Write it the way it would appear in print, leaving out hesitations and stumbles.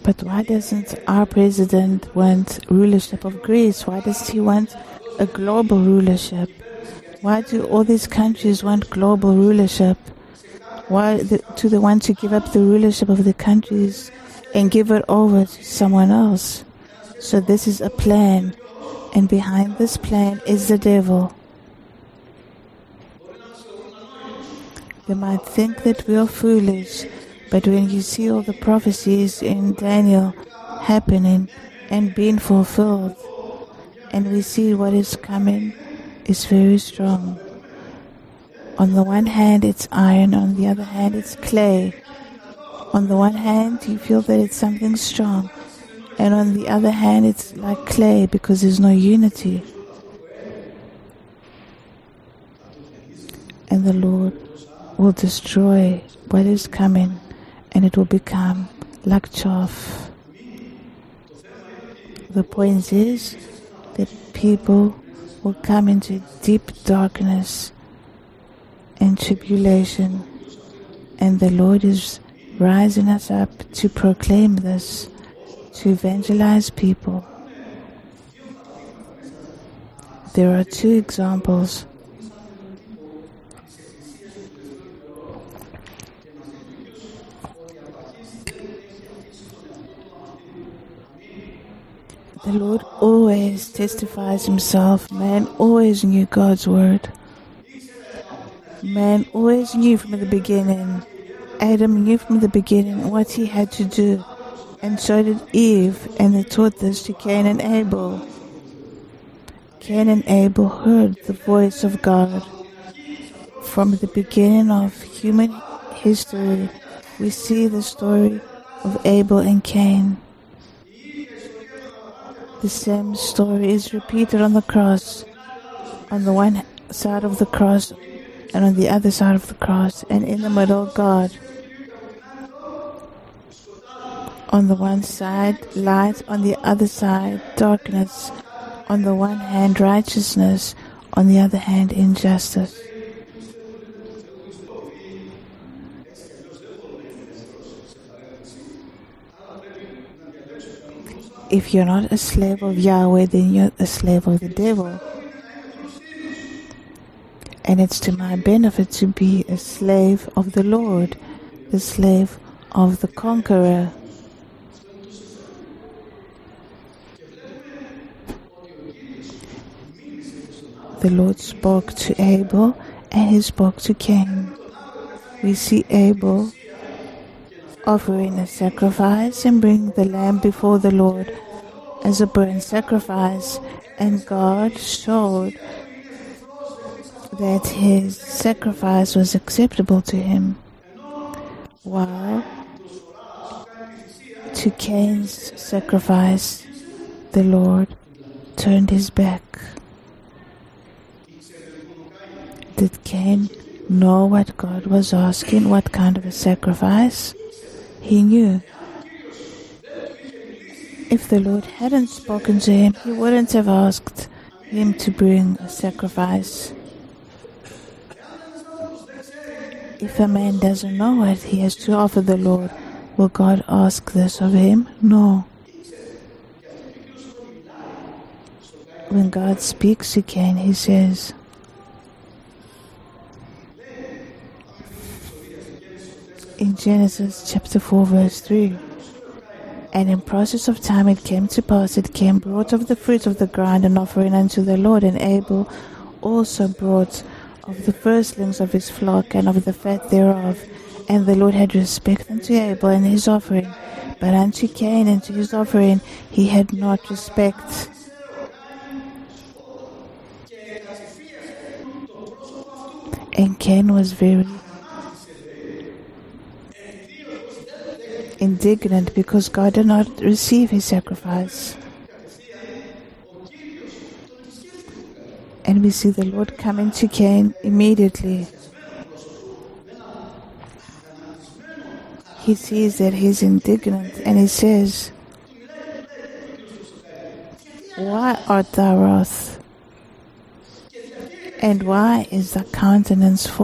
But why doesn't our president want rulership of Greece? Why does he want a global rulership? Why do all these countries want global rulership? Why do they want to give up the rulership of the countries and give it over to someone else? So this is a plan, and behind this plan is the devil. They might think that we are foolish, but when you see all the prophecies in Daniel happening and being fulfilled, and we see what is coming is very strong. On the one hand, it's iron. On the other hand, it's clay. On the one hand, you feel that it's something strong. And on the other hand, it's like clay because there's no unity. And the Lord will destroy what is coming, and it will become like chaff. The point is that people will come into deep darkness and tribulation, and the Lord is rising us up to proclaim this, to evangelize people. There are two examples. The Lord always testifies himself. Man always knew God's word. Man always knew from the beginning. Adam knew from the beginning what he had to do. And so did Eve. And they taught this to Cain and Abel. Cain and Abel heard the voice of God. From the beginning of human history, we see the story of Abel and Cain. The same story is repeated on the cross, on the one side of the cross and on the other side of the cross, and in the middle, God. On the one side, light, on the other side, darkness. On the one hand, righteousness, on the other hand, injustice. If you're not a slave of Yahweh, then you're a slave of the devil. And it's to my benefit to be a slave of the Lord, the slave of the conqueror. The Lord spoke to Abel and he spoke to Cain. We see Abel offering a sacrifice and bring the lamb before the Lord as a burnt sacrifice, and God showed that his sacrifice was acceptable to him, while to Cain's sacrifice the Lord turned his back. Did Cain know what God was asking, what kind of a sacrifice? He knew. If the Lord hadn't spoken to him, he wouldn't have asked him to bring a sacrifice. If a man doesn't know what he has to offer the Lord, will God ask this of him? No. When God speaks to Cain, he says, in Genesis chapter 4 verse 3, and in process of time it came to pass that Cain brought of the fruit of the ground an offering unto the Lord, and Abel also brought of the firstlings of his flock and of the fat thereof. And the Lord had respect unto Abel and his offering, but unto Cain and to his offering he had not respect. And Cain was very indignant because God did not receive his sacrifice. And we see the Lord coming to Cain immediately. He sees that he's indignant and he says, why art thou wroth? And why is thy countenance